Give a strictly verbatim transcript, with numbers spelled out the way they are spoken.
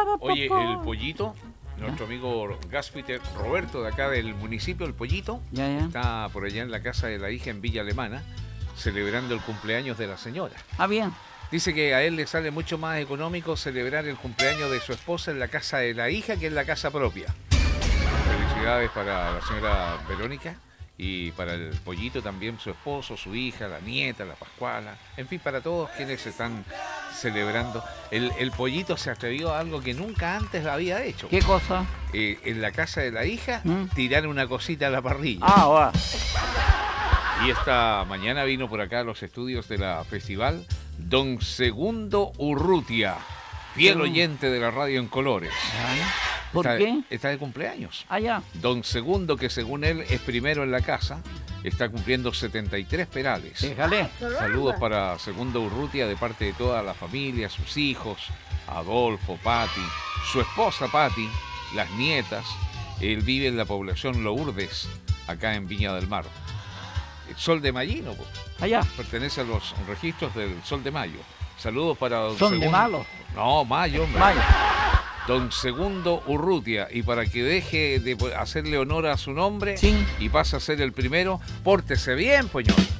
Oye, el Pollito, nuestro amigo Gaspiter Roberto de acá del municipio, el Pollito, Ya, ya. está por allá en la casa de la hija en Villa Alemana, celebrando el cumpleaños de la señora. Ah, bien. Dice que a él le sale mucho más económico celebrar el cumpleaños de su esposa en la casa de la hija que en la casa propia. Felicidades para la señora Verónica y para el Pollito también, su esposo, su hija, la nieta, la Pascuala, en fin, para todos quienes están celebrando. El, el Pollito se atrevió a algo que nunca antes había hecho. ¿Qué cosa? Eh, en la casa de la hija, ¿Mm? tirar una cosita a la parrilla. Ah, va. Y esta mañana vino por acá a los estudios de la festival don Segundo Urrutia, fiel Mm. oyente de la radio en colores. ¿Por está, qué? Está de cumpleaños. Ah, ya. Don Segundo, que según él es primero en la casa, está cumpliendo setenta y tres perales. Déjale. Saludos para Segundo Urrutia de parte de toda la familia, sus hijos, Adolfo, Pati, su esposa Pati, las nietas. Él vive en la población Lourdes, acá en Viña del Mar. El Sol de Mayino, pues, Allá. pertenece a los registros del Sol de Mayo. Saludos para don Son de Segundo. malos. No, Mayo, hombre. Vaya. Don Segundo Urrutia, y para que deje de hacerle honor a su nombre Sí. y pase a ser el primero, pórtese bien, poñón.